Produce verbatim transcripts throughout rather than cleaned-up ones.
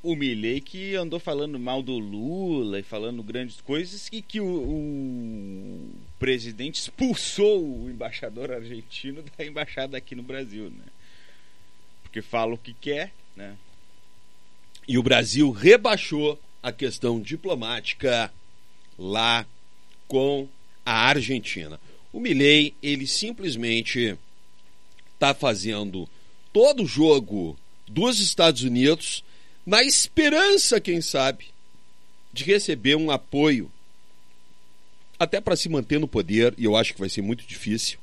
o Milei que andou falando mal do Lula e falando grandes coisas e que o, o presidente expulsou o embaixador argentino da embaixada aqui no Brasil, né? Porque fala o que quer, né? E o Brasil rebaixou a questão diplomática lá com a Argentina. O Milei, ele simplesmente está fazendo todo o jogo dos Estados Unidos na esperança, quem sabe, de receber um apoio até para se manter no poder, e eu acho que vai ser muito difícil,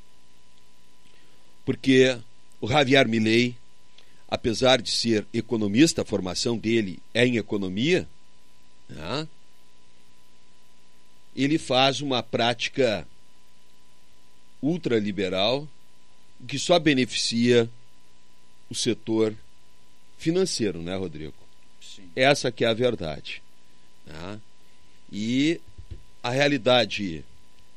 porque o Javier Milei, apesar de ser economista, a formação dele é em economia, né? Ele faz uma prática ultraliberal que só beneficia o setor financeiro, né, Rodrigo? Sim. Essa que é a verdade, né? E a realidade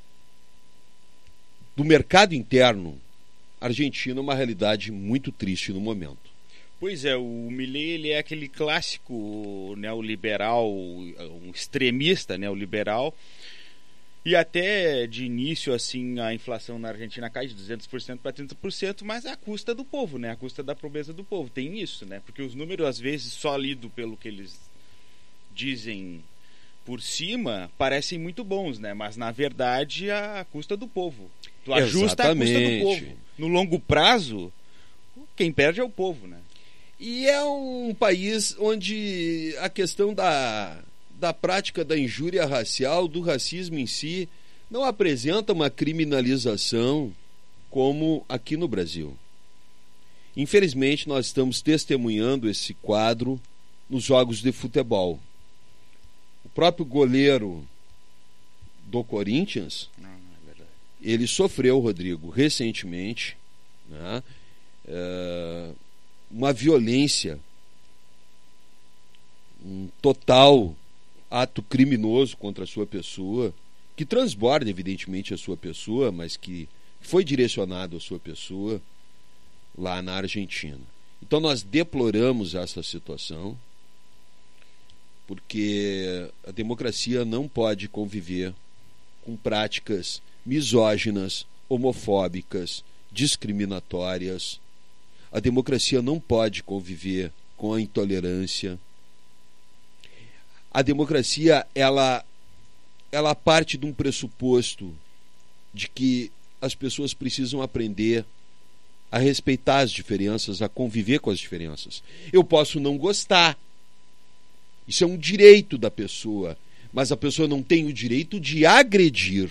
do mercado interno argentino é uma realidade muito triste no momento. Pois é, o Milei, ele é aquele clássico neoliberal, um extremista neoliberal. E até de início, assim, a inflação na Argentina cai de duzentos por cento para trinta por cento, mas à custa do povo, né? À custa da pobreza do povo. Tem isso, né? Porque os números, às vezes, só lido pelo que eles dizem por cima, parecem muito bons, né? Mas, na verdade, à custa do povo. Tu ajusta a custa do povo. No longo prazo, quem perde é o povo, né? E é um país onde a questão da... da prática da injúria racial, do racismo em si, não apresenta uma criminalização como aqui no Brasil. Infelizmente, nós estamos testemunhando esse quadro nos jogos de futebol. O próprio goleiro do Corinthians, não, não é verdade. Ele sofreu, Rodrigo, recentemente, né, é, uma violência, um total ato criminoso contra a sua pessoa, que transborda evidentemente a sua pessoa, mas que foi direcionado à sua pessoa lá na Argentina. Então nós deploramos essa situação, porque a democracia não pode conviver com práticas misóginas, homofóbicas, discriminatórias. A democracia não pode conviver com a intolerância. A democracia, ela, ela parte de um pressuposto de que as pessoas precisam aprender a respeitar as diferenças, a conviver com as diferenças. Eu posso não gostar. Isso é um direito da pessoa, mas a pessoa não tem o direito de agredir,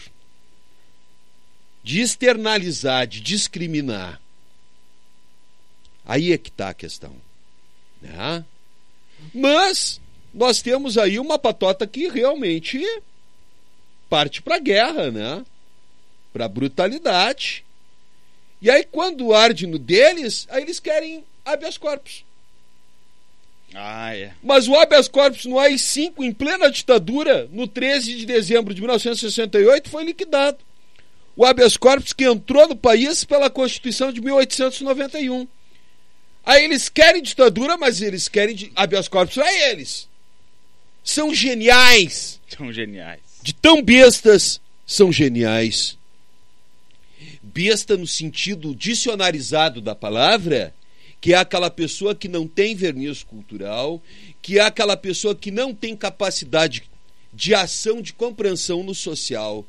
de externalizar, de discriminar. Aí é que está a questão, né? Mas nós temos aí uma patota que realmente parte para a guerra, né? Para a brutalidade. E aí quando arde no deles, aí eles querem habeas corpus. Ah, é. Mas o habeas corpus no A I cinco, em plena ditadura, no treze de dezembro de mil novecentos e sessenta e oito, foi liquidado. O habeas corpus que entrou no país pela Constituição de mil oitocentos e noventa e um. Aí eles querem ditadura, mas eles querem habeas corpus para eles. São geniais. São geniais. De tão bestas, são geniais. Besta no sentido dicionarizado da palavra, que é aquela pessoa que não tem verniz cultural, que é aquela pessoa que não tem capacidade de ação, de compreensão no social.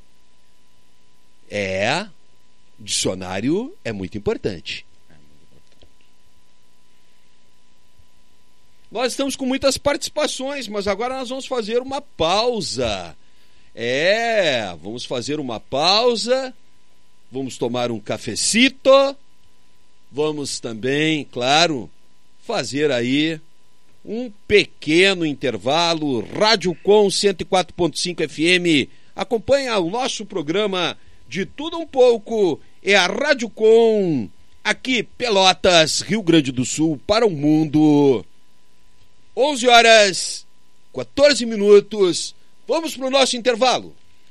É, o dicionário é muito importante. Nós estamos com muitas participações, mas agora nós vamos fazer uma pausa. É, vamos fazer uma pausa, vamos tomar um cafecito, vamos também, claro, fazer aí um pequeno intervalo. Rádio Com cento e quatro ponto cinco F M, acompanha o nosso programa de tudo um pouco, é a Rádio Com, aqui Pelotas, Rio Grande do Sul, para o mundo. onze horas, quatorze minutos, vamos para o nosso intervalo.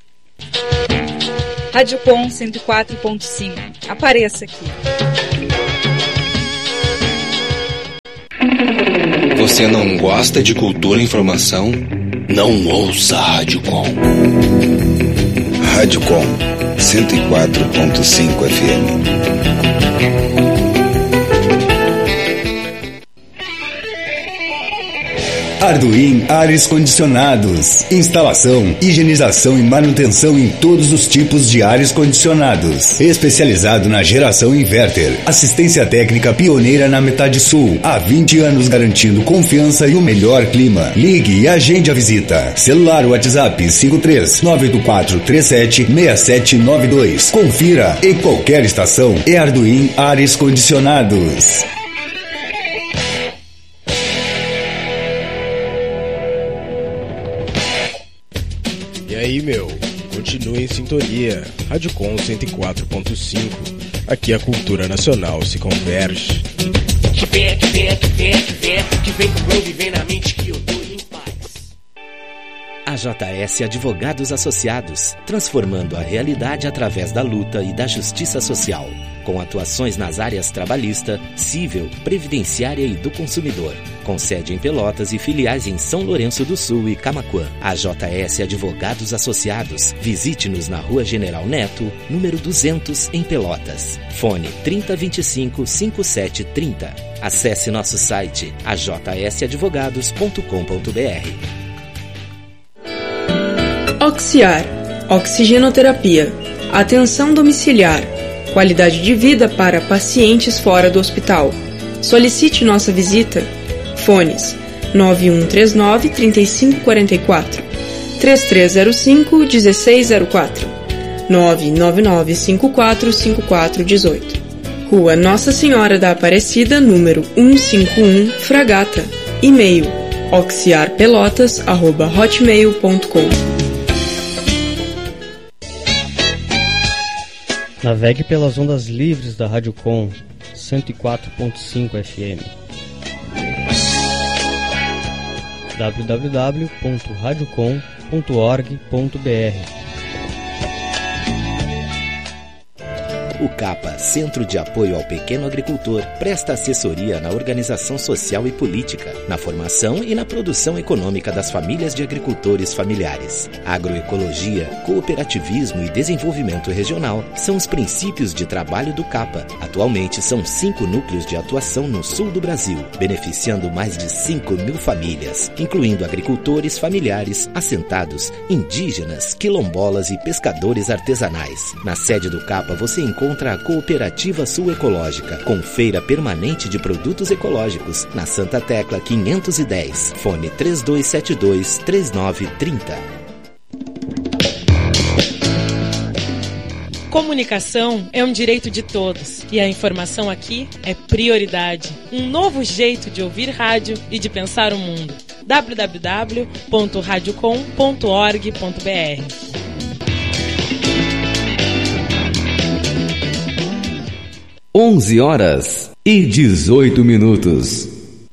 Rádio Com cento e quatro ponto cinco, apareça aqui. você não gosta de cultura e informação, não ouça a Rádio Com. Rádio Com, cento e quatro ponto cinco F M. Arduin Ares Condicionados. Instalação, higienização e manutenção em todos os tipos de ares condicionados. Especializado na geração inverter. Assistência técnica pioneira na metade sul. Há vinte anos garantindo confiança e o melhor clima. Ligue e agende a visita. Celular WhatsApp cinco três nove oito quatro três sete seis sete nove dois. Confira. Em qualquer estação é Arduin Ares Condicionados. E aí, meu, continue em sintonia. Rádio Com cento e quatro ponto cinco. Aqui a cultura nacional se converge. Que vem, que vem, que vem, que vem, que vem com o groove, vem na mente que eu tô em paz. A J S Advogados Associados, transformando a realidade através da luta e da justiça social, com atuações nas áreas trabalhista, civil, previdenciária e do consumidor, com sede em Pelotas e filiais em São Lourenço do Sul e Camaquã. A J S Advogados Associados. Visite-nos na Rua General Neto, número duzentos, em Pelotas. Fone trinta vinte e cinco, cinquenta e sete trinta. Acesse nosso site a j s advogados ponto com ponto b r. Oxiar, oxigenoterapia, atenção domiciliar, qualidade de vida para pacientes fora do hospital. Solicite nossa visita. Fones nove um três nove, três cinco quatro quatro, três três zero cinco, um seis zero quatro, nove nove nove cinco quatro cinco quatro um oito. Rua Nossa Senhora da Aparecida, número cento e cinquenta e um, Fragata. E-mail oxiarpelotas arroba hotmail ponto com. Navegue pelas ondas livres da Rádio Com cento e quatro ponto cinco F M. w w w ponto rádio com ponto org ponto b r. O CAPA, Centro de Apoio ao Pequeno Agricultor, presta assessoria na organização social e política, na formação e na produção econômica das famílias de agricultores familiares. Agroecologia, cooperativismo e desenvolvimento regional são os princípios de trabalho do CAPA. Atualmente são cinco núcleos de atuação no sul do Brasil, beneficiando mais de cinco mil famílias, incluindo agricultores familiares, assentados, indígenas, quilombolas e pescadores artesanais. Na sede do CAPA você encontra Contra a Cooperativa Sul Ecológica, com feira permanente de produtos ecológicos, na Santa Tecla quinhentos e dez, fone três dois sete dois, três nove três zero. Comunicação é um direito de todos e a informação aqui é prioridade. Um novo jeito de ouvir rádio e de pensar o mundo. w w w ponto rádio com ponto org ponto b r. onze horas e dezoito minutos.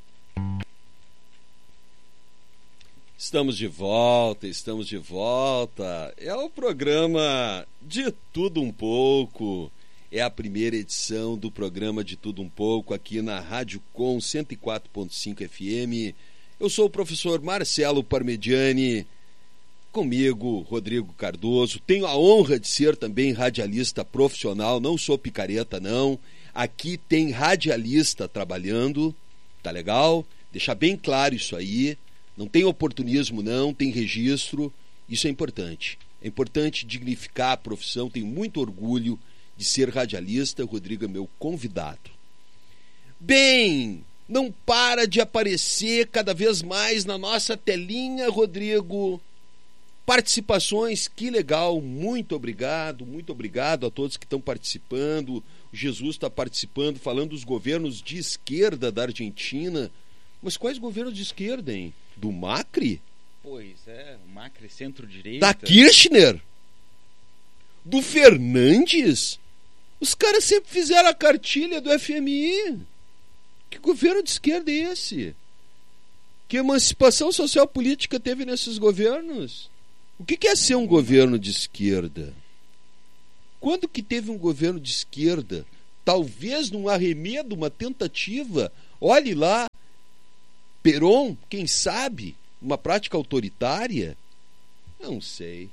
Estamos de volta, estamos de volta. É o programa De Tudo Um Pouco. É a primeira edição do programa De Tudo Um Pouco aqui na Rádio Com cento e quatro ponto cinco F M. Eu sou o professor Marcelo Parmediani. Comigo, Rodrigo Cardoso. Tenho a honra de ser também radialista profissional, não sou picareta, não. Aqui tem radialista trabalhando, tá legal? Deixar bem claro isso aí. Não tem oportunismo, não, tem registro. Isso é importante. É importante dignificar a profissão. Tenho muito orgulho de ser radialista. O Rodrigo é meu convidado. Bem, não para de aparecer cada vez mais na nossa telinha, Rodrigo. Participações, que legal, muito obrigado, muito obrigado a todos que estão participando. O Jesus está participando, falando dos governos de esquerda da Argentina. Mas quais governos de esquerda, hein? Do Macri? Pois é, o Macri centro-direita. Da Kirchner? Do Fernandes? Os caras sempre fizeram a cartilha do F M I. Que governo de esquerda é esse? Que emancipação social política teve nesses governos? O que é ser um governo de esquerda? Quando que teve um governo de esquerda? Talvez num arremedo, uma tentativa. Olhe lá, Perón, quem sabe? Uma prática autoritária? Não sei.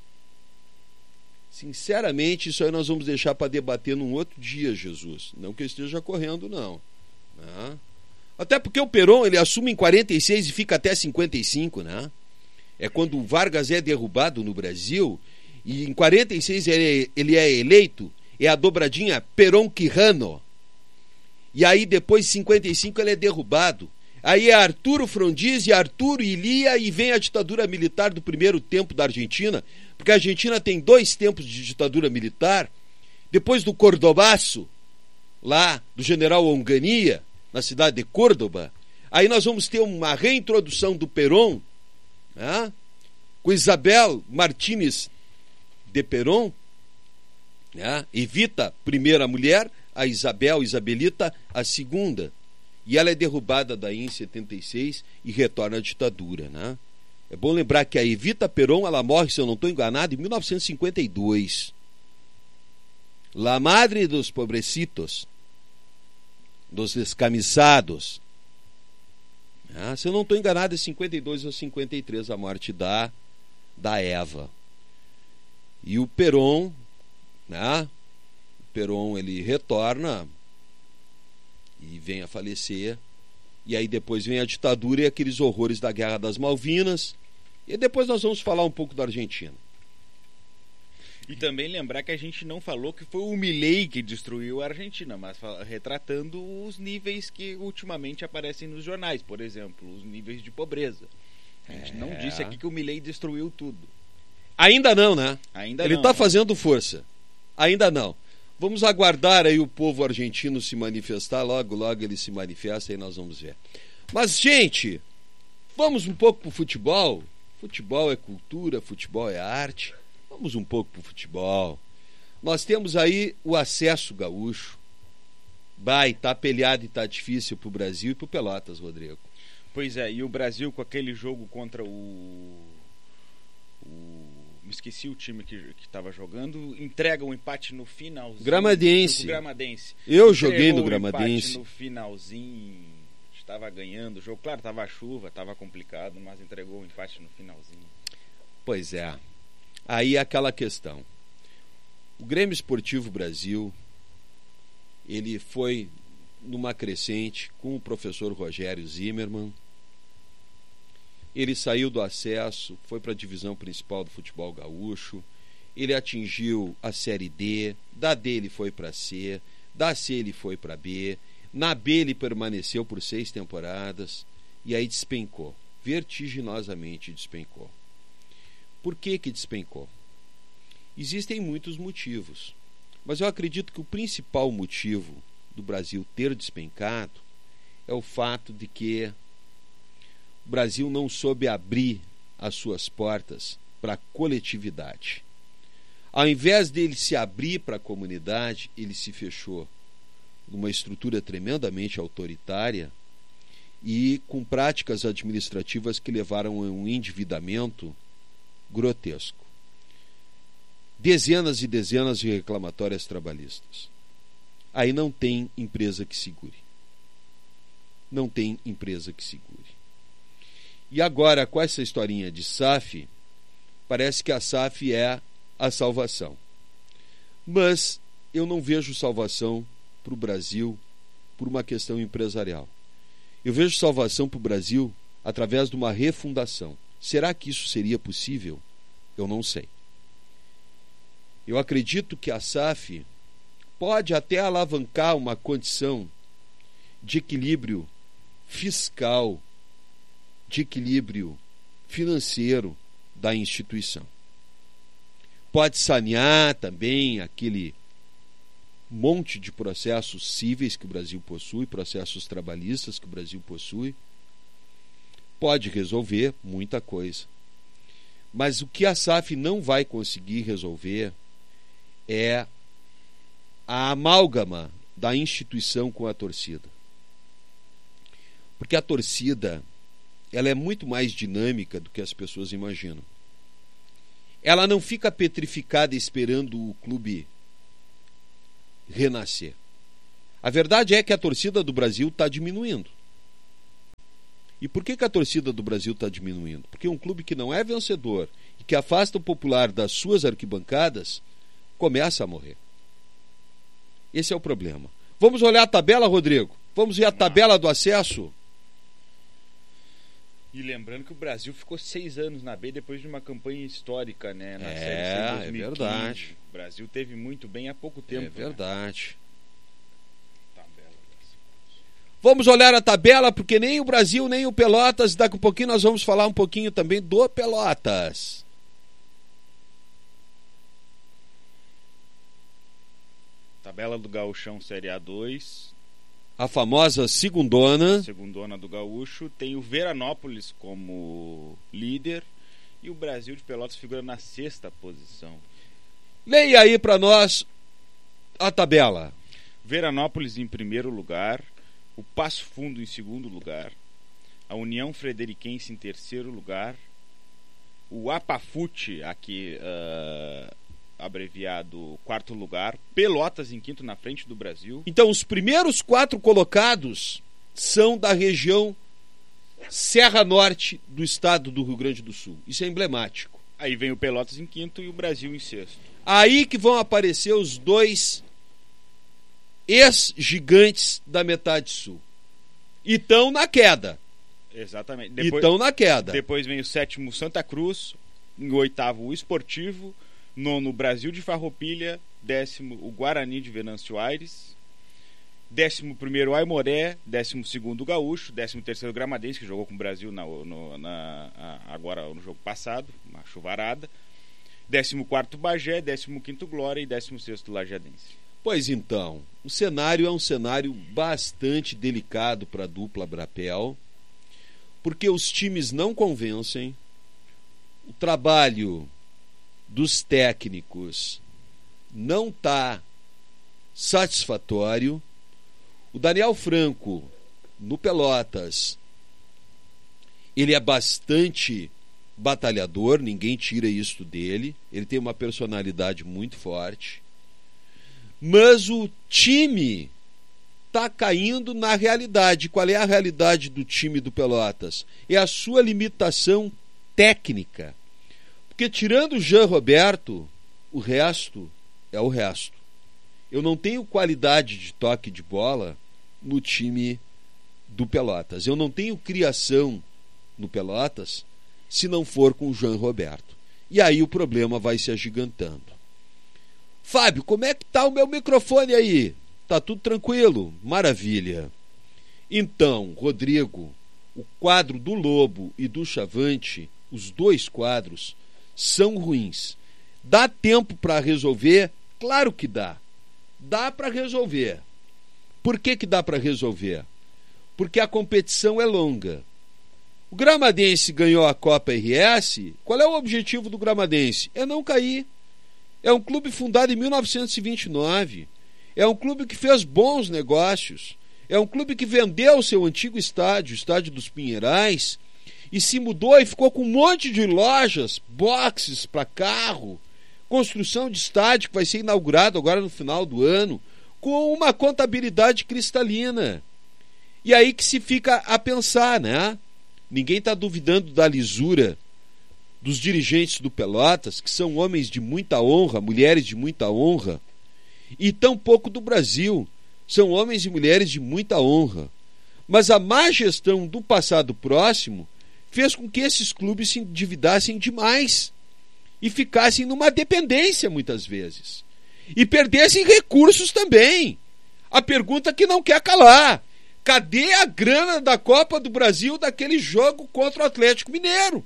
Sinceramente, isso aí nós vamos deixar para debater num outro dia, Jesus. Não que eu esteja correndo, não. Né? Até porque o Perón, ele assume em quarenta e seis e fica até cinquenta e cinco, né? É quando o Vargas é derrubado no Brasil, e em quarenta e seis ele, ele é eleito, é a dobradinha Perón-Quijano. E aí depois de cinquenta e cinco ele é derrubado. Aí é Arturo Frondizi, Arturo Illia, e vem a ditadura militar do primeiro tempo da Argentina, porque a Argentina tem dois tempos de ditadura militar. Depois do Cordobaço, lá do general Onganía, na cidade de Córdoba, aí nós vamos ter uma reintrodução do Perón, né, com Isabel Martínez de Perón, né, Evita, primeira mulher, a Isabel, Isabelita, a segunda. E ela é derrubada daí em setenta e seis e retorna à ditadura, né? É bom lembrar que a Evita Perón, ela morre, se eu não estou enganado, em mil novecentos e cinquenta e dois. La madre dos pobrecitos, dos descamisados. Ah, se eu não estou enganado, é cinquenta e dois ou cinquenta e três a morte da, da Eva. E o Perón, né? O Perón, ele retorna e vem a falecer, e aí depois vem a ditadura e aqueles horrores da Guerra das Malvinas, e depois nós vamos falar um pouco da Argentina. E também lembrar que a gente não falou que foi o Milei que destruiu a Argentina, mas retratando os níveis que ultimamente aparecem nos jornais, por exemplo, os níveis de pobreza. A gente é... não disse aqui que o Milei destruiu tudo. Ainda não, né? Ainda Ele não. está fazendo força. Ainda não. Vamos aguardar aí o povo argentino se manifestar, logo, logo ele se manifesta e nós vamos ver. Mas, gente, vamos um pouco pro futebol. Futebol é cultura, futebol é arte. Vamos um pouco pro futebol. Nós temos aí o acesso gaúcho. Vai, tá peleado e tá difícil pro Brasil e pro Pelotas, Rodrigo. Pois é, e o Brasil com aquele jogo contra o... o... me esqueci o time que estava jogando, entrega um empate no finalzinho. Gramadense. Gramadense. Eu Entregou joguei no um Gramadense. Empate no finalzinho, estava ganhando o jogo. Claro, estava chuva, estava complicado, mas entregou o empate no finalzinho. Pois é. Aí é aquela questão. O Grêmio Esportivo Brasil, ele foi numa crescente com o professor Rogério Zimmermann. Ele saiu do acesso, foi para a divisão principal do futebol gaúcho, ele atingiu a Série D, da D ele foi para C, da C ele foi para B, na B ele permaneceu por seis temporadas e aí despencou, vertiginosamente despencou. Por que que despencou? Existem muitos motivos, mas eu acredito que o principal motivo do Brasil ter despencado é o fato de que o Brasil não soube abrir as suas portas para a coletividade. Ao invés dele se abrir para a comunidade, ele se fechou numa estrutura tremendamente autoritária e com práticas administrativas que levaram a um endividamento grotesco. Dezenas e dezenas de reclamatórias trabalhistas. Aí não tem empresa que segure. Não tem empresa que segure. E agora, com essa historinha de S A F, parece que a S A F é a salvação. Mas eu não vejo salvação para o Brasil por uma questão empresarial. Eu vejo salvação para o Brasil através de uma refundação. Será que isso seria possível? Eu não sei. Eu acredito que a S A F pode até alavancar uma condição de equilíbrio fiscal, de equilíbrio financeiro da instituição. Pode sanear também aquele monte de processos cíveis que o Brasil possui, processos trabalhistas que o Brasil possui. Pode resolver muita coisa. Mas o que a S A F não vai conseguir resolver é a amálgama da instituição com a torcida. Porque a torcida, ela é muito mais dinâmica do que as pessoas imaginam. Ela não fica petrificada esperando o clube renascer. A verdade é que a torcida do Brasil está diminuindo. E por que, que a torcida do Brasil está diminuindo? Porque um clube que não é vencedor e que afasta o popular das suas arquibancadas começa a morrer. Esse é o problema. Vamos olhar a tabela, Rodrigo? Vamos ver a tabela do acesso? E lembrando que o Brasil ficou seis anos na B depois de uma campanha histórica, né? Na É, Série C em dois mil e quinze. é verdade. O Brasil teve muito bem há pouco tempo. É verdade. Né? Vamos olhar a tabela, porque nem o Brasil, nem o Pelotas, daqui a pouquinho nós vamos falar um pouquinho também do Pelotas. Tabela do Gauchão Série A dois. A famosa segundona. Segundona do Gaúcho. Tem o Veranópolis como líder. E o Brasil de Pelotas figura na sexta posição. Leia aí para nós a tabela. Veranópolis em primeiro lugar. O Passo Fundo em segundo lugar. A União Frederiquense em terceiro lugar. O Apafute, aqui uh, abreviado, quarto lugar. Pelotas em quinto, na frente do Brasil. Então, os primeiros quatro colocados são da região Serra Norte do estado do Rio Grande do Sul. Isso é emblemático. Aí vem o Pelotas em quinto e o Brasil em sexto. Aí que vão aparecer os dois ex-gigantes da metade sul. E estão na queda. Exatamente. E estão na queda. Depois vem o sétimo Santa Cruz, em oitavo o Esportivo, nono Brasil de Farroupilha, décimo o Guarani de Venâncio Aires, décimo primeiro Aimoré, décimo segundo Gaúcho, décimo terceiro Gramadense, que jogou com o Brasil na, no, na, agora no jogo passado, uma chuvarada, décimo quarto Bagé, décimo quinto Glória e décimo sexto Lajadense. Pois então, o cenário é um cenário bastante delicado para a dupla Brapel, porque os times não convencem, o trabalho dos técnicos não está satisfatório. O Daniel Franco, no Pelotas, ele é bastante batalhador, ninguém tira isso dele, ele tem uma personalidade muito forte, mas o time está caindo na realidade. Qual é a realidade do time do Pelotas? É a sua limitação técnica. Porque tirando o Jean Roberto, o resto é o resto. Eu não tenho qualidade de toque de bola no time do Pelotas. Eu não tenho criação no Pelotas se não for com o Jean Roberto. E aí o problema vai se agigantando. Fábio, como é que tá o meu microfone aí? Tá tudo tranquilo? Maravilha. Então, Rodrigo, o quadro do Lobo e do Chavante, os dois quadros, são ruins. Dá tempo para resolver? Claro que dá. Dá para resolver. Por que que dá para resolver? Porque a competição é longa. O Gramadense ganhou a Copa R S. Qual é o objetivo do Gramadense? É não cair. É um clube fundado em mil novecentos e vinte e nove. É um clube que fez bons negócios. É um clube que vendeu o seu antigo estádio, o Estádio dos Pinheirais, e se mudou e ficou com um monte de lojas, boxes para carro, construção de estádio que vai ser inaugurado agora no final do ano, com uma contabilidade cristalina. E aí que se fica a pensar, né? Ninguém está duvidando da lisura dos dirigentes do Pelotas, que são homens de muita honra, mulheres de muita honra, e tampouco do Brasil, são homens e mulheres de muita honra. Mas a má gestão do passado próximo fez com que esses clubes se endividassem demais e ficassem numa dependência muitas vezes. E perdessem recursos também. A pergunta que não quer calar: cadê a grana da Copa do Brasil daquele jogo contra o Atlético Mineiro?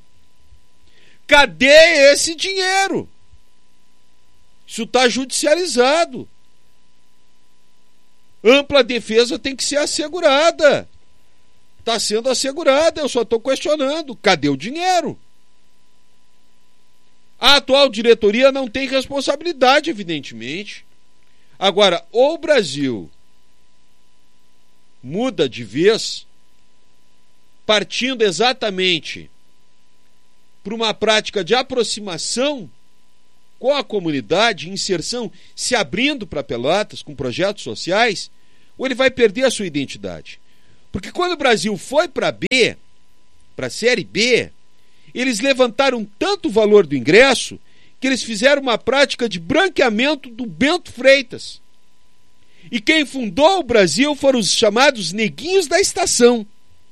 Cadê esse dinheiro? Isso está judicializado. Ampla defesa tem que ser assegurada. Está sendo assegurada, eu só estou questionando. Cadê o dinheiro? A atual diretoria não tem responsabilidade, evidentemente. Agora, ou o Brasil muda de vez, partindo exatamente para uma prática de aproximação com a comunidade, inserção, se abrindo para Pelotas com projetos sociais, ou ele vai perder a sua identidade. Porque quando o Brasil foi para B, para a Série B, eles levantaram tanto o valor do ingresso que eles fizeram uma prática de branqueamento do Bento Freitas. E quem fundou o Brasil foram os chamados neguinhos da estação.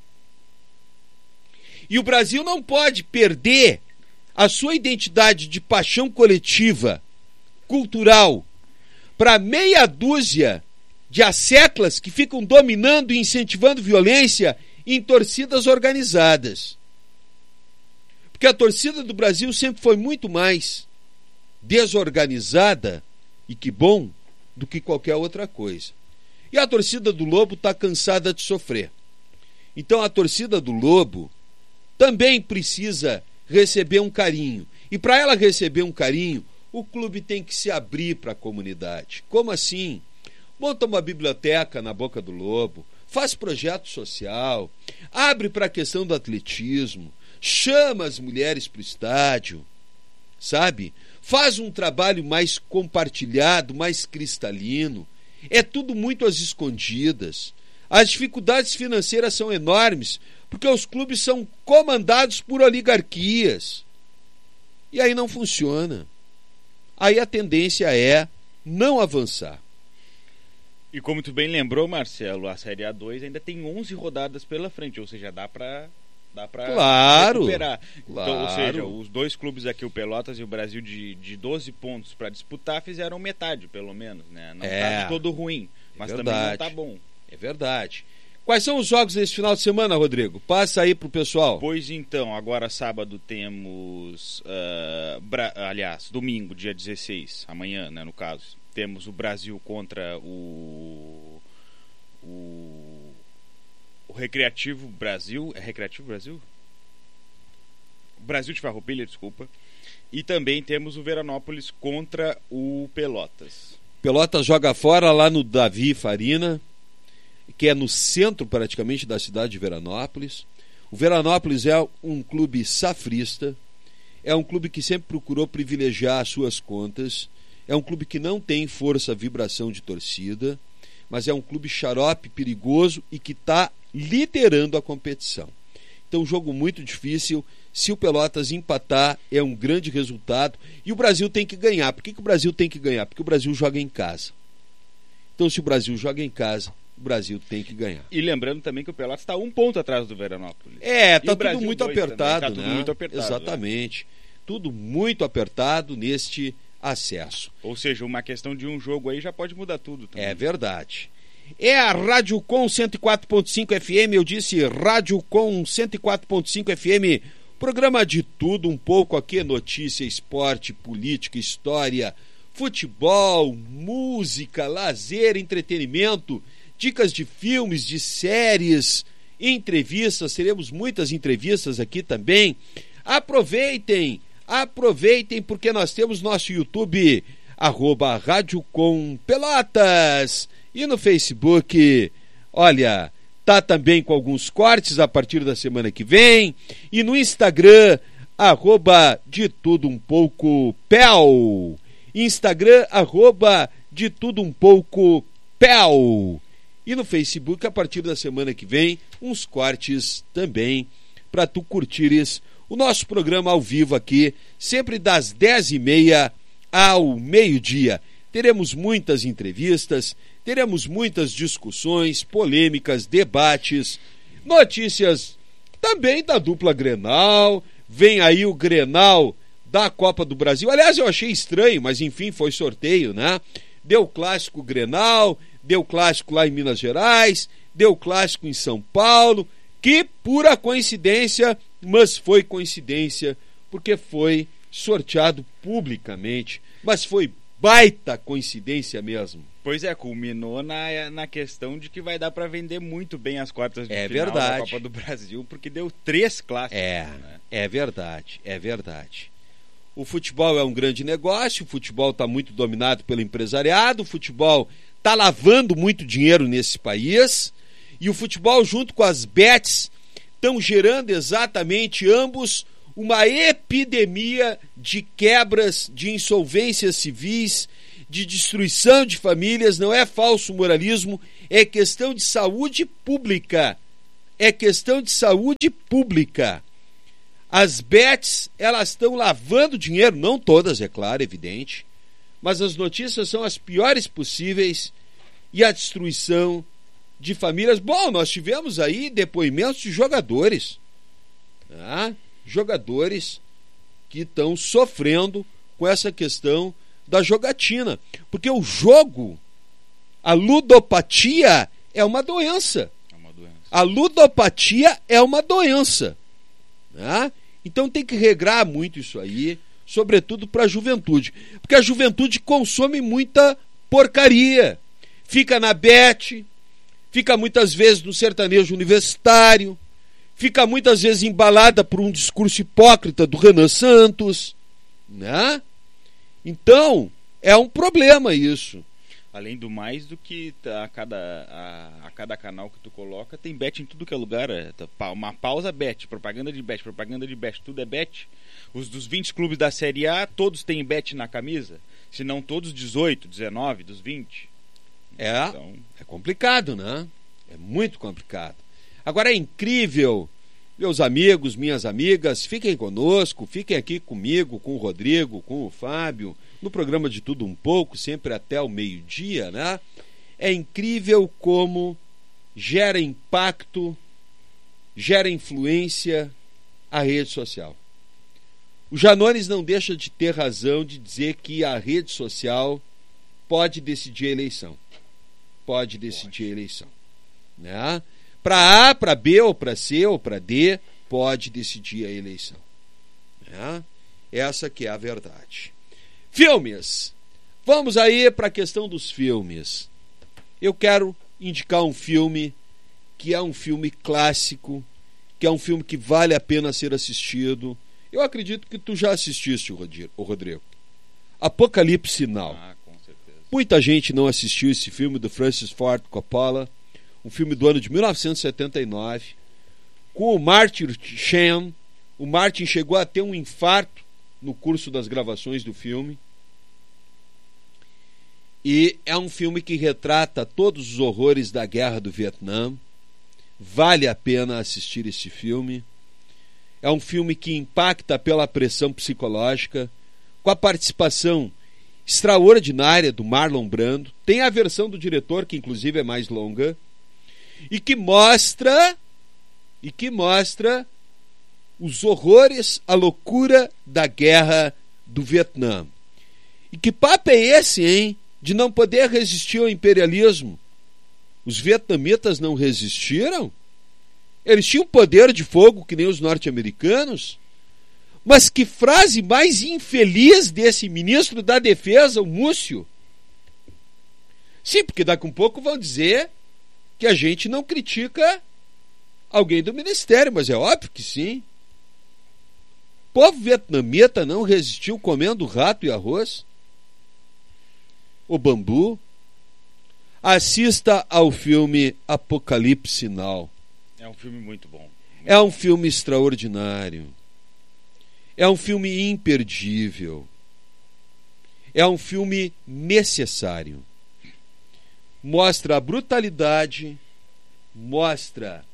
E o Brasil não pode perder a sua identidade de paixão coletiva, cultural, para meia dúzia de asseclas que ficam dominando e incentivando violência em torcidas organizadas. Porque a torcida do Brasil sempre foi muito mais desorganizada, e que bom, do que qualquer outra coisa. E a torcida do Lobo está cansada de sofrer. Então a torcida do Lobo também precisa receber um carinho. E para ela receber um carinho, o clube tem que se abrir para a comunidade. Como assim? Monta uma biblioteca na Boca do Lobo, faz projeto social, abre para a questão do atletismo, chama as mulheres para o estádio, sabe? Faz um trabalho mais compartilhado, mais cristalino. É tudo muito às escondidas. As dificuldades financeiras são enormes, porque os clubes são comandados por oligarquias. E aí não funciona. Aí a tendência é não avançar. E como tu bem lembrou, Marcelo, a Série A dois ainda tem onze rodadas pela frente, ou seja, dá para dá para claro, recuperar. Claro. Então, ou seja, os dois clubes aqui, o Pelotas e o Brasil, de, de doze pontos para disputar, fizeram metade, pelo menos, né? Não é, tá todo ruim, mas é também não tá bom. É verdade. Quais são os jogos desse final de semana, Rodrigo? Passa aí pro pessoal. Pois então, agora sábado temos, uh, Bra... aliás, domingo, dia dezesseis, amanhã, né, no caso, temos o Brasil contra o... o... o Recreativo Brasil. É Recreativo Brasil? Brasil de Farroupilha, desculpa. E também temos o Veranópolis contra o Pelotas. Pelotas joga fora lá no Davi Farina, que é no centro praticamente da cidade de Veranópolis. O Veranópolis é um clube safrista, é um clube que sempre procurou privilegiar as suas contas, é um clube que não tem força, vibração de torcida, mas é um clube xarope, perigoso e que está liderando a competição. Então, um jogo muito difícil. Se o Pelotas empatar, é um grande resultado. E o Brasil tem que ganhar. Por que, que o Brasil tem que ganhar? Porque o Brasil joga em casa. Então, se o Brasil joga em casa, o Brasil tem que ganhar. E lembrando também que o Pelotas está um ponto atrás do Veranópolis. É, está tudo muito apertado, tá né? Tudo muito apertado. Exatamente. Né? Tudo muito apertado neste acesso. Ou seja, uma questão de um jogo aí já pode mudar tudo também. É verdade. É a Rádio Com cento e quatro ponto cinco F M, eu disse Rádio Com cento e quatro ponto cinco F M, programa de tudo um pouco aqui, notícia, esporte, política, história, futebol, música, lazer, entretenimento, dicas de filmes, de séries, entrevistas, teremos muitas entrevistas aqui também. Aproveitem, aproveitem porque nós temos nosso YouTube, arroba Rádio Com Pelotas. E no Facebook, olha, tá também com alguns cortes a partir da semana que vem. E no Instagram, arroba de tudo um pouco Pel. Instagram, arroba de tudo um pouco Pel. E no Facebook, a partir da semana que vem, uns cortes também para tu curtires o nosso programa ao vivo aqui, sempre das dez e meia ao meio-dia. Teremos muitas entrevistas, teremos muitas discussões, polêmicas, debates, notícias também da dupla Grenal. Vem aí o Grenal da Copa do Brasil. Aliás, eu achei estranho, mas enfim, foi sorteio, né? Deu clássico Grenal, deu clássico lá em Minas Gerais, deu clássico em São Paulo, que pura coincidência, mas foi coincidência, porque foi sorteado publicamente, mas foi baita coincidência mesmo. Pois é, culminou na, na questão de que vai dar para vender muito bem as quartas de é final verdade. da Copa do Brasil, porque deu três clássicos. É, né? é verdade, é verdade. O futebol é um grande negócio, o futebol está muito dominado pelo empresariado, o futebol está lavando muito dinheiro nesse país, e o futebol junto com as bets estão gerando exatamente ambos uma epidemia de quebras, de insolvências civis, de destruição de famílias. Não é falso moralismo, é questão de saúde pública. é questão de saúde pública. As bets, elas estão lavando dinheiro, não todas, é claro, evidente, mas as notícias são as piores possíveis e a destruição de famílias. Bom, nós tivemos aí depoimentos de jogadores, tá? Jogadores que estão sofrendo com essa questão da jogatina, porque o jogo, a ludopatia é uma doença. É uma doença. A ludopatia é uma doença, né? Então tem que regrar muito isso aí, sobretudo para a juventude, porque a juventude consome muita porcaria, fica na bet, fica muitas vezes no sertanejo universitário, fica muitas vezes embalada por um discurso hipócrita do Renan Santos, né? Então, é um problema isso. Além do mais do que a cada, a, a cada canal que tu coloca, tem bet em tudo que é lugar. É, uma pausa, bet, propaganda de bet, propaganda de bet, tudo é bet. Os dos vinte clubes da Série A, todos têm bet na camisa. Se não todos, dezoito, dezenove dos vinte. É, então... é complicado, né? É muito complicado. Agora é incrível, meus amigos, minhas amigas, fiquem conosco, fiquem aqui comigo, com o Rodrigo, com o Fábio, no programa de Tudo Um Pouco, sempre até o meio-dia, né? É incrível como gera impacto, gera influência a rede social. O Janones não deixa de ter razão de dizer que a rede social pode decidir a eleição. Pode decidir a eleição, né? Para A, para B, ou para C, ou para D, pode decidir a eleição, né? Essa que é a verdade. Filmes. Vamos aí para a questão dos filmes. Eu quero indicar um filme que é um filme clássico, que é um filme que vale a pena ser assistido. Eu acredito que tu já assististe, o Rodrigo. Apocalipse Sinal. Ah, com certeza. Muita gente não assistiu esse filme do Francis Ford Coppola, um filme do ano de mil novecentos e setenta e nove, com o Martin Sheen. O Martin chegou a ter um infarto no curso das gravações do filme. E é um filme que retrata todos os horrores da guerra do Vietnã. Vale a pena assistir esse filme. É um filme que impacta pela pressão psicológica, com a participação extraordinária do Marlon Brando. Tem a versão do diretor, que inclusive é mais longa, e que mostra e que mostra os horrores, a loucura da guerra do Vietnã. E que papo é esse, hein? De não poder resistir ao imperialismo. Os vietnamitas não resistiram? Eles tinham poder de fogo que nem os norte-americanos? Mas que frase mais infeliz desse ministro da Defesa, o Múcio. Sim, porque daqui a um pouco vão dizer que a gente não critica alguém do ministério, mas é óbvio que sim. O povo vietnamita não resistiu comendo rato e arroz? O bambu? Assista ao filme Apocalipse Sinal. É um filme muito bom. Muito é um filme extraordinário. É um filme imperdível. É um filme necessário. Mostra a brutalidade, mostra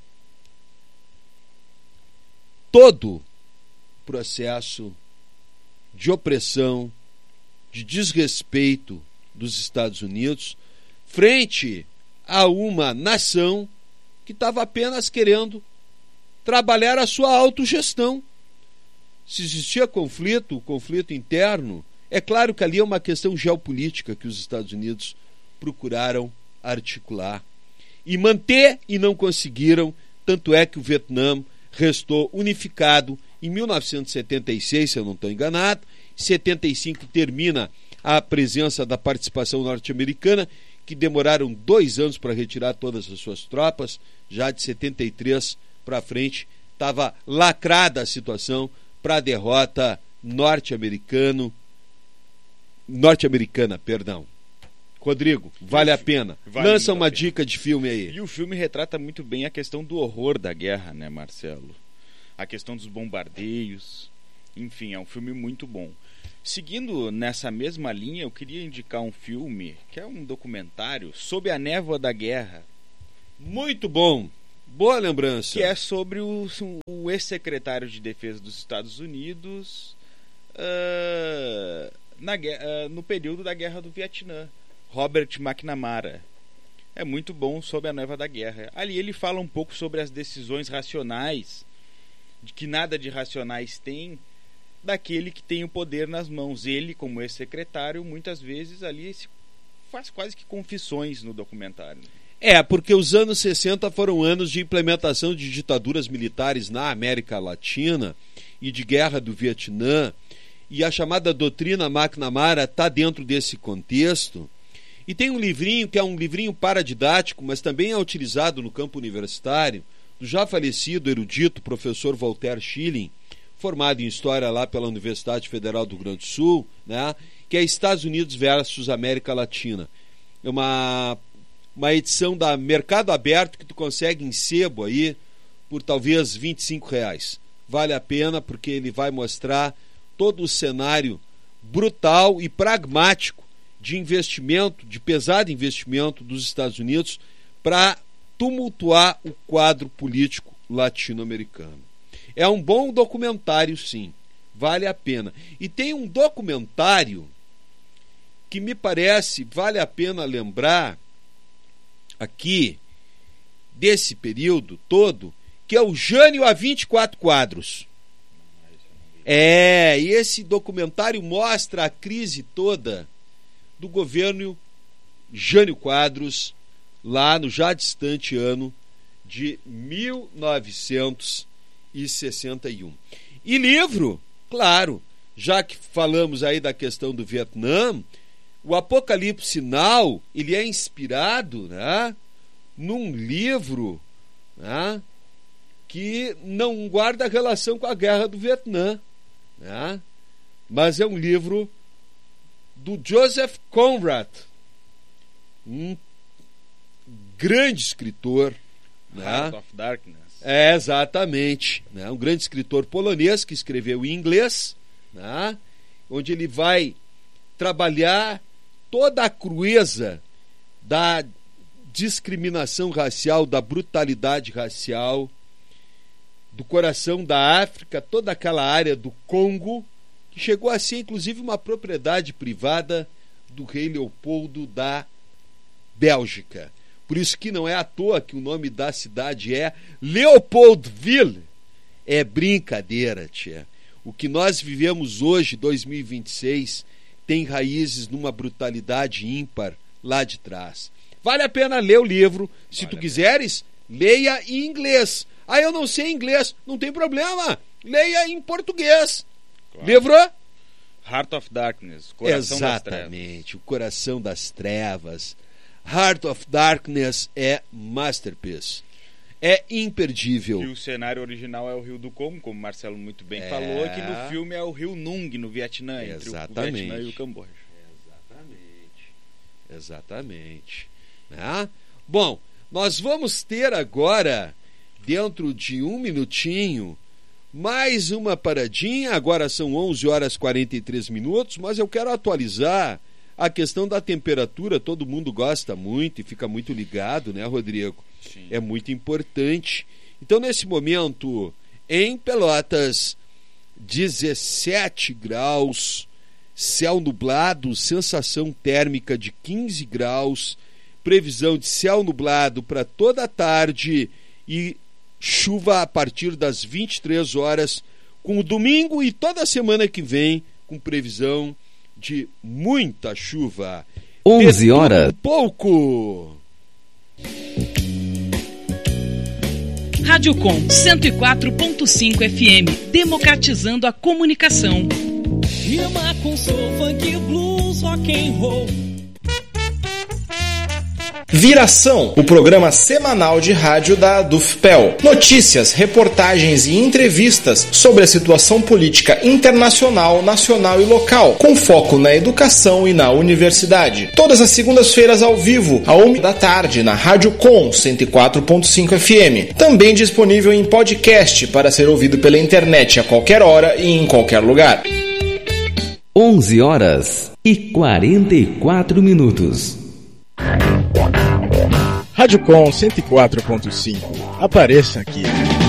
todo o processo de opressão, de desrespeito dos Estados Unidos frente a uma nação que estava apenas querendo trabalhar a sua autogestão. Se existia conflito, conflito interno, é claro que ali é uma questão geopolítica que os Estados Unidos procuraram articular e manter, e não conseguiram. Tanto é que o Vietnã restou unificado em mil novecentos e setenta e seis, se eu não estou enganado. Em setenta e cinco termina a presença da participação norte-americana, que demoraram dois anos para retirar todas as suas tropas. Já de setenta e três para frente estava lacrada a situação para a derrota norte-americano norte-americana, perdão. Rodrigo, vale a pena. Vale Lança uma a pena. dica de filme aí. E o filme retrata muito bem a questão do horror da guerra, né, Marcelo? A questão dos bombardeios. Enfim, é um filme muito bom. Seguindo nessa mesma linha, eu queria indicar um filme, que é um documentário, Sob a Névoa da Guerra. Muito bom. Boa lembrança. Que é sobre o, o ex-secretário de Defesa dos Estados Unidos uh, na, uh, no período da Guerra do Vietnã, Robert McNamara. É muito bom sobre a neva da guerra. Ali ele fala um pouco sobre as decisões racionais, de que nada de racionais tem, daquele que tem o poder nas mãos. Ele, como ex-secretário, muitas vezes ali faz quase que confissões no documentário. É, porque os anos sessenta foram anos de implementação de ditaduras militares na América Latina e de guerra do Vietnã, e a chamada doutrina McNamara está dentro desse contexto. E tem um livrinho que é um livrinho paradidático, mas também é utilizado no campo universitário, do já falecido erudito professor Walter Schilling, formado em História lá pela Universidade Federal do Rio Grande do Sul, né, que é Estados Unidos versus América Latina. É uma, uma edição da Mercado Aberto que tu consegue em sebo aí por talvez vinte e cinco reais. Vale a pena porque ele vai mostrar todo o cenário brutal e pragmático de investimento, de pesado investimento dos Estados Unidos para tumultuar o quadro político latino-americano. É um bom documentário, sim, vale a pena. E tem um documentário que me parece vale a pena lembrar aqui desse período todo, que é o Jânio a vinte e quatro quadros. É, e esse documentário mostra a crise toda do governo Jânio Quadros, lá no já distante ano de mil novecentos e sessenta e um. E livro, claro, já que falamos aí da questão do Vietnã, o Apocalipse Now, ele é inspirado, né, num livro, né, que não guarda relação com a guerra do Vietnã, né, mas é um livro do Joseph Conrad, um grande escritor, Heart né? of Darkness. É, exatamente, né? Um grande escritor polonês que escreveu em inglês, né? Onde ele vai trabalhar toda a crueza da discriminação racial, da brutalidade racial, do coração da África, toda aquela área do Congo, que chegou a ser inclusive uma propriedade privada do rei Leopoldo da Bélgica. Por isso que não é à toa que o nome da cidade é Leopoldville. É brincadeira, tia. O que nós vivemos hoje, dois mil e vinte e seis, tem raízes numa brutalidade ímpar lá de trás. Vale a pena ler o livro. Se vale tu quiseres, leia em inglês. Ah, eu não sei inglês. Não tem problema. Leia em português. Claro. Livro? Heart of Darkness. Coração Exatamente. Das Trevas. O Coração das Trevas. Heart of Darkness é masterpiece. É imperdível. E o cenário original é o Rio do Congo, como o Marcelo muito bem é... falou, que no filme é o Rio Nung, no Vietnã, entre Exatamente. o Vietnã e o Camboja. Exatamente. Exatamente. Né? Bom, nós vamos ter agora, dentro de um minutinho, mais uma paradinha. Agora são onze horas e quarenta e três minutos, mas eu quero atualizar a questão da temperatura. Todo mundo gosta muito e fica muito ligado, né, Rodrigo? Sim. É muito importante. Então, nesse momento, em Pelotas, dezessete graus, céu nublado, sensação térmica de quinze graus, previsão de céu nublado para toda a tarde e chuva a partir das vinte e três horas, com o domingo e toda a semana que vem, com previsão de muita chuva. onze horas. Pouco. Rádio Com cento e quatro ponto cinco F M, democratizando a comunicação. Rima com soul, funk, blues, rock and roll. Viração, o programa semanal de rádio da Dufpel. Notícias, reportagens e entrevistas sobre a situação política internacional, nacional e local, com foco na educação e na universidade. Todas as segundas-feiras ao vivo, à uma da tarde, na Rádio Com cento e quatro ponto cinco F M. Também disponível em podcast para ser ouvido pela internet a qualquer hora e em qualquer lugar. onze horas e quarenta e quatro minutos. Rádio Com cento e quatro ponto cinco. apareça aqui.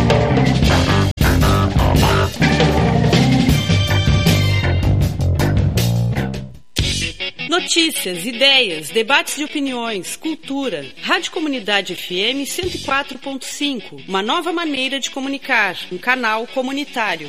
Notícias, ideias, debates de opiniões, cultura. Rádio Comunidade F M cento e quatro ponto cinco. Uma nova maneira de comunicar. Um canal comunitário.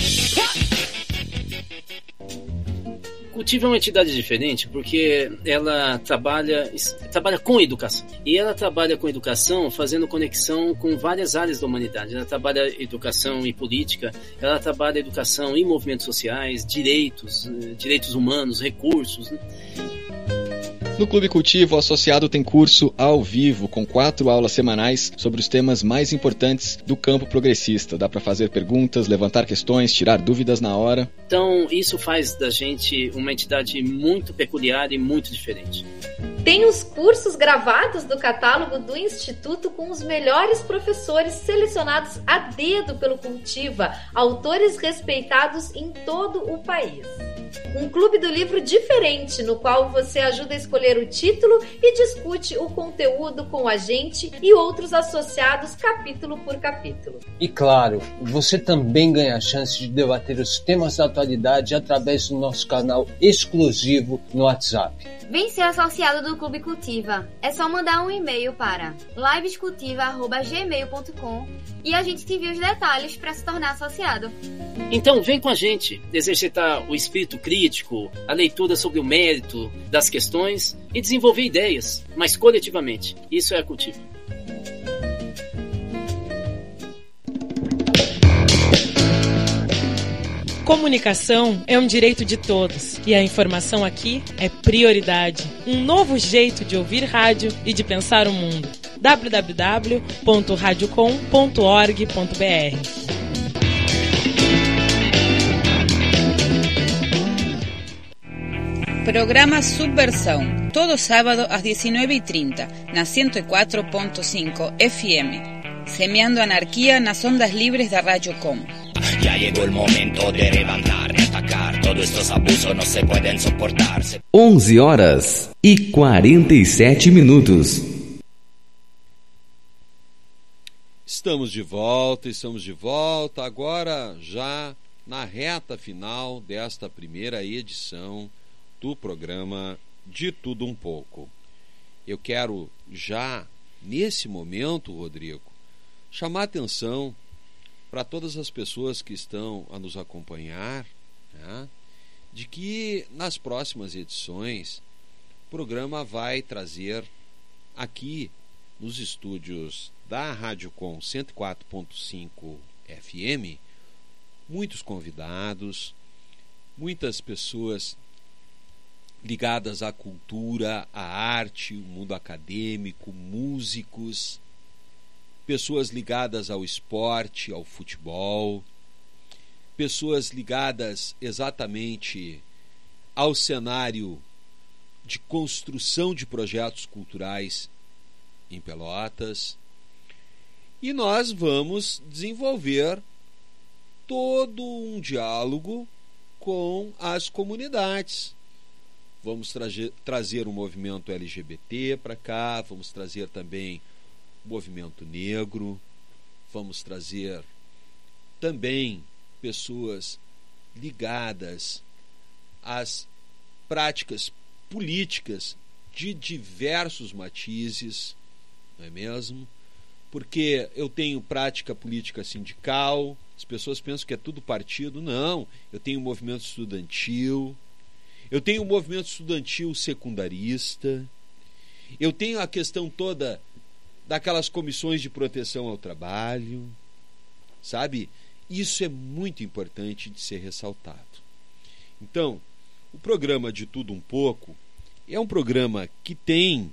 Cultiva é uma entidade diferente porque ela trabalha, trabalha com educação. E ela trabalha com educação fazendo conexão com várias áreas da humanidade. Ela trabalha educação e política, ela trabalha educação em movimentos sociais, direitos, direitos humanos, recursos, né? No Clube Cultivo, o associado tem curso ao vivo, com quatro aulas semanais sobre os temas mais importantes do campo progressista. Dá para fazer perguntas, levantar questões, tirar dúvidas na hora. Então, isso faz da gente uma entidade muito peculiar e muito diferente. Tem os cursos gravados do catálogo do Instituto com os melhores professores selecionados a dedo pelo Cultiva, autores respeitados em todo o país. Um clube do livro diferente, no qual você ajuda a escolher o título e discute o conteúdo com a gente e outros associados capítulo por capítulo. E claro, você também ganha a chance de debater os temas da atualidade através do nosso canal exclusivo no WhatsApp. Vem ser associado do Clube Cultiva. É só mandar um e-mail para livescultiva arroba gmail ponto com e a gente te envia os detalhes para se tornar associado. Então vem com a gente exercitar o espírito crítico, a leitura sobre o mérito das questões e desenvolver ideias, mas coletivamente. Isso é a Cultiva. Comunicação é um direito de todos e a informação aqui é prioridade. Um novo jeito de ouvir rádio e de pensar o mundo. w w w ponto radiocom ponto org ponto b r Programa Subversão, todo sábado às dezenove e trinta, na cento e quatro ponto cinco F M. Semeando anarquía nas ondas livres da Rádio Com. Ya llegó el momento de levantar, de atacar. Todos estos abusos no se pueden soportar. onze horas e quarenta e sete minutos. Estamos de volta, estamos de volta. Agora já na reta final desta primeira edição do programa De Tudo Um Pouco. Eu quero já, nesse momento, Rodrigo, chamar a atenção para todas as pessoas que estão a nos acompanhar, né, de que nas próximas edições o programa vai trazer aqui nos estúdios da Rádio Com cento e quatro ponto cinco F M muitos convidados, muitas pessoas ligadas à cultura, à arte, o mundo acadêmico, músicos, pessoas ligadas ao esporte, ao futebol, pessoas ligadas exatamente ao cenário de construção de projetos culturais em Pelotas. E nós vamos desenvolver todo um diálogo com as comunidades. Vamos trazer, trazer o movimento L G B T para cá, vamos trazer também o movimento negro, vamos trazer também pessoas ligadas às práticas políticas de diversos matizes, não é mesmo? Porque eu tenho prática política sindical, as pessoas pensam que é tudo partido. Não, eu tenho movimento estudantil, eu tenho o movimento estudantil secundarista, eu tenho a questão toda daquelas comissões de proteção ao trabalho, sabe? Isso é muito importante de ser ressaltado. Então, o programa De Tudo Um Pouco é um programa que tem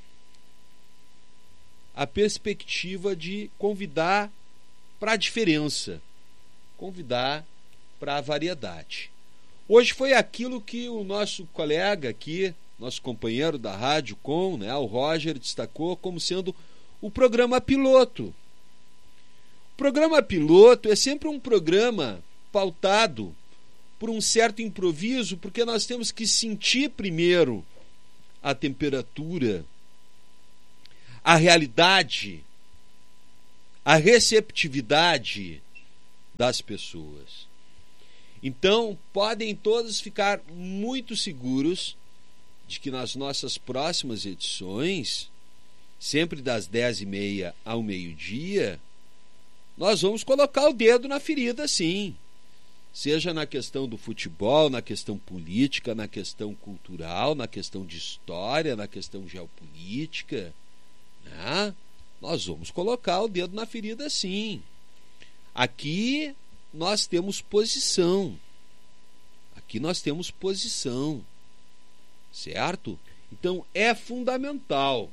a perspectiva de convidar para a diferença, convidar para a variedade. Hoje foi aquilo que o nosso colega aqui, nosso companheiro da Rádio Com, né, o Roger, destacou como sendo o programa piloto. O programa piloto é sempre um programa pautado por um certo improviso, porque nós temos que sentir primeiro a temperatura, a realidade a receptividade das pessoas. Então, podem todos ficar muito seguros de que nas nossas próximas edições, sempre das dez e meia ao meio-dia, nós vamos colocar o dedo na ferida, sim. Seja na questão do futebol, na questão política, na questão cultural, na questão de história, na questão geopolítica, né? Nós vamos colocar o dedo na ferida, sim. Aqui nós temos posição. Aqui nós temos posição. Certo? Então é fundamental.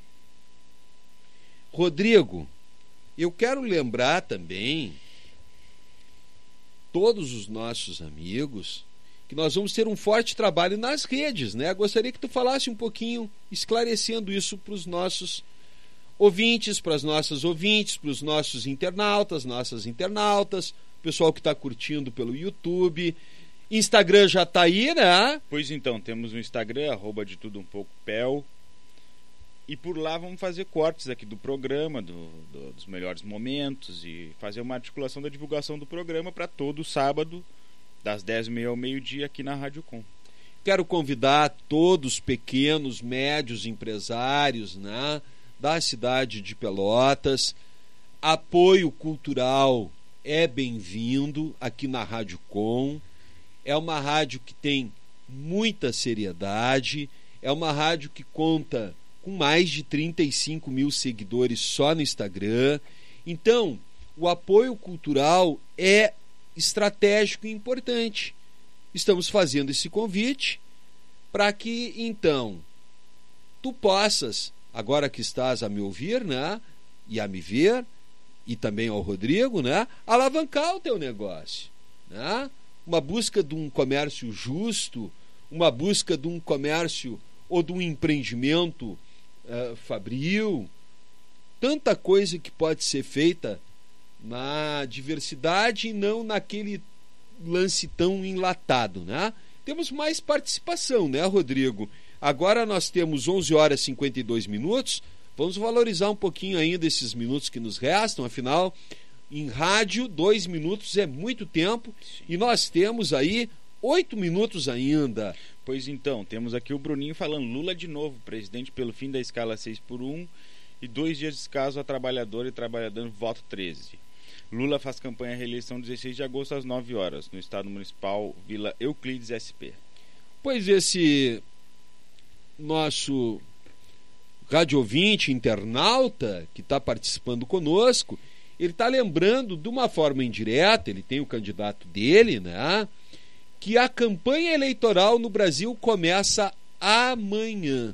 Rodrigo, eu quero lembrar também todos os nossos amigos que nós vamos ter um forte trabalho nas redes, né? Gostaria que tu falasse um pouquinho, esclarecendo isso para os nossos ouvintes, para as nossas ouvintes, para os nossos internautas, nossas internautas, pessoal que está curtindo pelo YouTube. Instagram já está aí, né? Pois então, temos no Instagram, arroba de tudo um pouco Pel. E por lá vamos fazer cortes aqui do programa, do, do, dos melhores momentos, e fazer uma articulação da divulgação do programa para todo sábado, das dez e meia ao meio-dia, aqui na Rádio Com. Quero convidar todos os pequenos, médios empresários, né, da cidade de Pelotas. Apoio cultural é bem-vindo aqui na Rádio Com. É uma rádio que tem muita seriedade, é uma rádio que conta com mais de trinta e cinco mil seguidores só no Instagram. Então, o apoio cultural é estratégico e importante. Estamos fazendo esse convite para que, então, tu possas, agora que estás a me ouvir, né, e a me ver, e também ao Rodrigo, né, alavancar o teu negócio, né? Uma busca de um comércio justo, uma busca de um comércio ou de um empreendimento uh, fabril, tanta coisa que pode ser feita na diversidade e não naquele lance tão enlatado, né? Temos mais participação, né, Rodrigo? Agora nós temos onze horas e cinquenta e dois minutos, vamos valorizar um pouquinho ainda esses minutos que nos restam, afinal, em rádio, dois minutos é muito tempo. Sim. E nós temos aí oito minutos ainda. Pois então, temos aqui o Bruninho falando: Lula de novo, presidente pelo fim da escala seis por um e dois dias de descaso a trabalhador e trabalhador voto treze. Lula faz campanha à reeleição dezesseis de agosto às nove horas, no Estado Municipal Vila Euclides S P. Pois esse nosso rádio ouvinte, internauta, que está participando conosco, ele está lembrando de uma forma indireta, ele tem o candidato dele, né, que a campanha eleitoral no Brasil começa amanhã.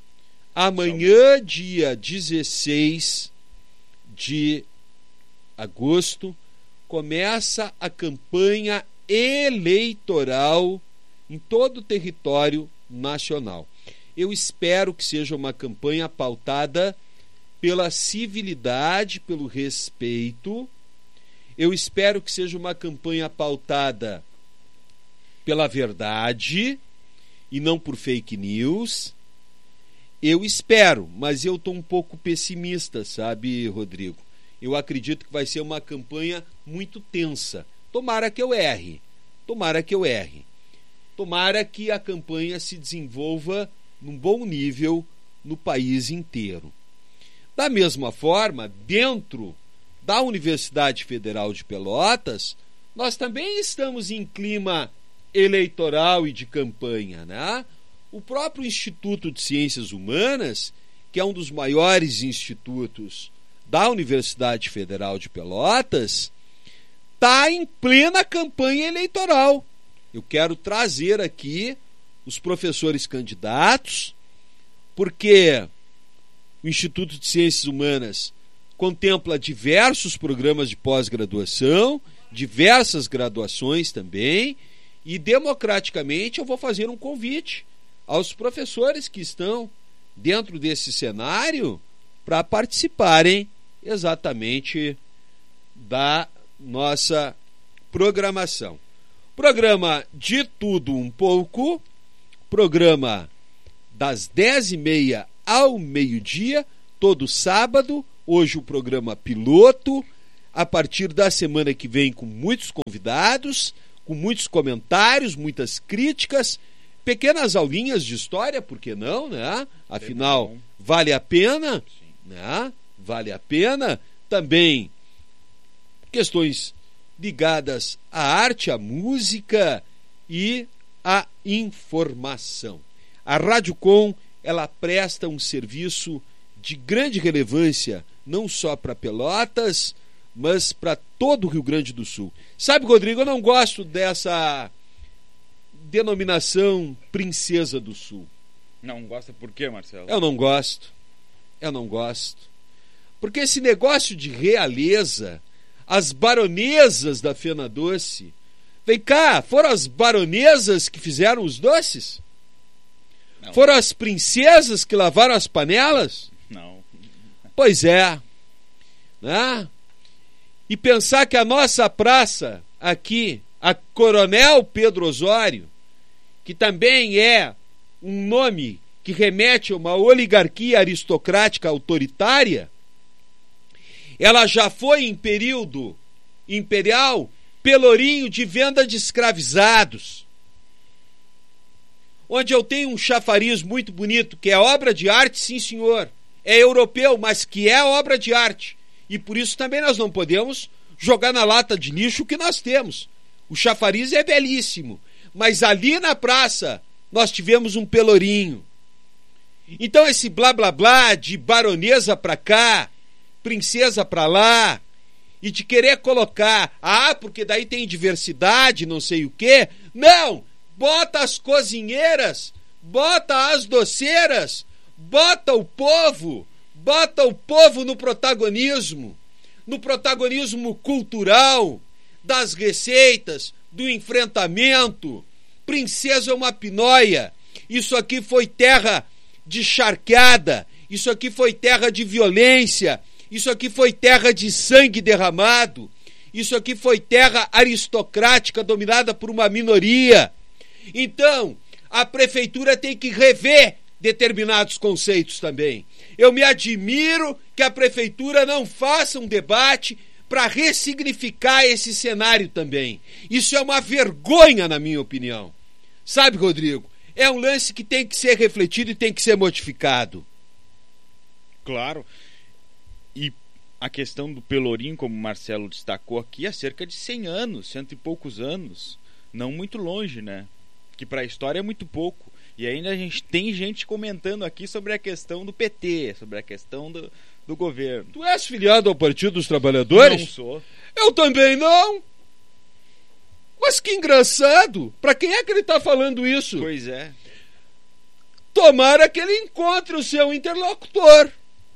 Amanhã, dia dezesseis de agosto, começa a campanha eleitoral em todo o território nacional. Eu espero que seja uma campanha pautada pela civilidade, pelo respeito. Eu espero que seja uma campanha pautada pela verdade e não por fake news. Eu espero, mas eu estou um pouco pessimista, sabe, Rodrigo? Eu acredito que vai ser uma campanha muito tensa. Tomara que eu erre. Tomara que eu erre. Tomara que a campanha se desenvolva num bom nível no país inteiro. Da mesma forma, dentro da Universidade Federal de Pelotas, nós também estamos em clima eleitoral e de campanha, né? O próprio Instituto de Ciências Humanas, que é um dos maiores institutos da Universidade Federal de Pelotas, está em plena campanha eleitoral. Eu quero trazer aqui os professores candidatos, porque o Instituto de Ciências Humanas contempla diversos programas de pós-graduação, diversas graduações também, e democraticamente eu vou fazer um convite aos professores que estão dentro desse cenário para participarem exatamente da nossa programação. Programa de tudo um pouco, programa das dez e meia ao meio-dia, todo sábado. Hoje o programa piloto, a partir da semana que vem com muitos convidados, com muitos comentários, muitas críticas, pequenas aulinhas de história, por que não, né? Afinal, vale a pena, né? Vale a pena. Também questões ligadas à arte, à música e à informação. A Rádio Com, ela presta um serviço de grande relevância, não só para Pelotas, mas para todo o Rio Grande do Sul. Sabe, Rodrigo, eu não gosto dessa denominação Princesa do Sul. Não gosta por quê, Marcelo? Eu não gosto. Eu não gosto. Porque esse negócio de realeza, as baronesas da Fena Doce, vem cá, foram as baronesas que fizeram os doces? Não. Foram as princesas que lavaram as panelas? Não. Pois é. Né? E pensar que a nossa praça aqui, a Coronel Pedro Osório, que também é um nome que remete a uma oligarquia aristocrática autoritária, ela já foi em período imperial pelourinho de venda de escravizados, onde eu tenho um chafariz muito bonito, que é obra de arte, sim senhor, é europeu, mas que é obra de arte. E por isso também nós não podemos jogar na lata de lixo o que nós temos. O chafariz é belíssimo, mas ali na praça nós tivemos um pelourinho. Então esse blá blá blá de baronesa pra cá, princesa pra lá, e de querer colocar, ah, porque daí tem diversidade, não sei o quê. Não! Bota as cozinheiras, bota as doceiras, bota o povo, bota o povo no protagonismo, no protagonismo cultural, das receitas, do enfrentamento. Princesa é uma pinóia. Isso aqui foi terra de charqueada, isso aqui foi terra de violência, isso aqui foi terra de sangue derramado, isso aqui foi terra aristocrática dominada por uma minoria. Então, a prefeitura tem que rever determinados conceitos também. Eu me admiro que a prefeitura não faça um debate para ressignificar esse cenário também. Isso é uma vergonha, na minha opinião. Sabe, Rodrigo? É um lance que tem que ser refletido e tem que ser modificado. Claro. E a questão do pelourinho, como o Marcelo destacou aqui, há cerca de cem anos, cento e poucos anos. Não muito longe, né? Que para a história é muito pouco. E ainda a gente tem gente comentando aqui sobre a questão do P T, sobre a questão do, do governo. Tu és filiado ao Partido dos Trabalhadores? Não sou. Eu também não. Mas que engraçado. Para quem é que ele está falando isso? Pois é. Tomara que ele encontre o seu interlocutor.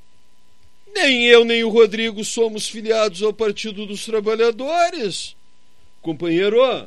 Nem eu nem o Rodrigo somos filiados ao Partido dos Trabalhadores. Companheiro,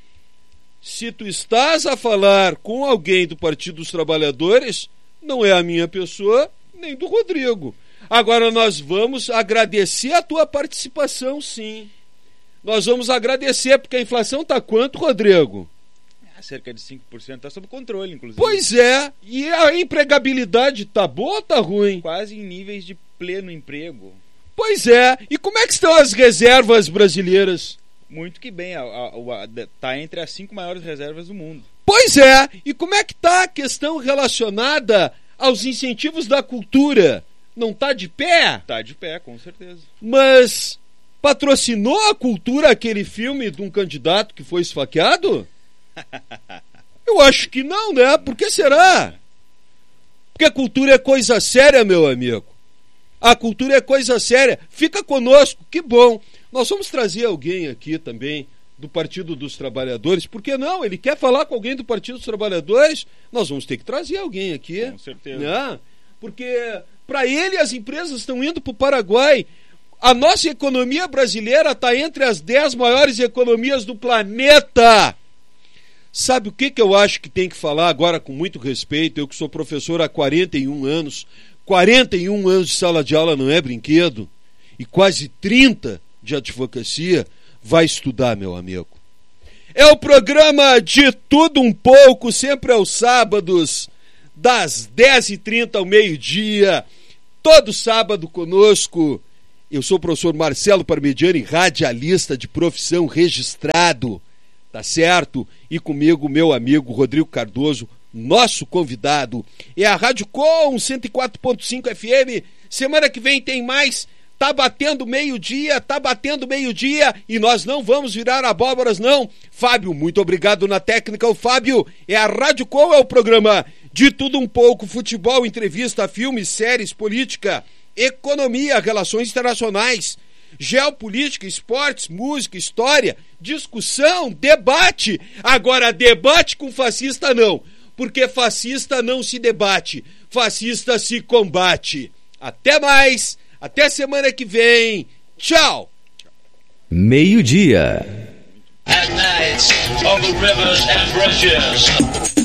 se tu estás a falar com alguém do Partido dos Trabalhadores, não é a minha pessoa, nem do Rodrigo. Agora nós vamos agradecer a tua participação, sim. Nós vamos agradecer, porque a inflação está quanto, Rodrigo? É, cerca de cinco por cento, está sob controle, inclusive. Pois é, e a empregabilidade está boa ou está ruim? Quase em níveis de pleno emprego. Pois é, e como é que estão as reservas brasileiras? Muito que bem, está entre as cinco maiores reservas do mundo. Pois é, e como é que está a questão relacionada aos incentivos da cultura? Não está de pé? Está de pé, com certeza. Mas patrocinou a cultura aquele filme de um candidato que foi esfaqueado? Eu acho que não, né? Por que será? Porque a cultura é coisa séria, meu amigo. A cultura é coisa séria. Fica conosco, que bom. Nós vamos trazer alguém aqui também do Partido dos Trabalhadores. Por que não? Ele quer falar com alguém do Partido dos Trabalhadores? Nós vamos ter que trazer alguém aqui. Com certeza. Né? Porque para ele as empresas estão indo para o Paraguai. A nossa economia brasileira está entre as dez maiores economias do planeta. Sabe o que, que eu acho que tem que falar agora com muito respeito? Eu que sou professor há quarenta e um anos. quarenta e um anos de sala de aula não é brinquedo. E quase trinta de advocacia. Vai estudar, meu amigo. É o programa De Tudo Um Pouco, sempre aos sábados, das dez e trinta ao meio-dia. Todo sábado conosco. Eu sou o professor Marcelo Parmigiani, radialista de profissão registrado, tá certo? E comigo, meu amigo Rodrigo Cardoso, nosso convidado. É a Rádio Com cento e quatro ponto cinco F M. Semana que vem tem mais. Tá batendo meio-dia, tá batendo meio-dia e nós não vamos virar abóboras, não. Fábio, muito obrigado na técnica. O Fábio, é a Rádio Com, é o programa de tudo um pouco: futebol, entrevista, filmes, séries, política, economia, relações internacionais, geopolítica, esportes, música, história, discussão, debate. Agora, debate com fascista não, porque fascista não se debate, fascista se combate. Até mais, até semana que vem. Tchau. Meio-dia. At night, on the rivers and bridges.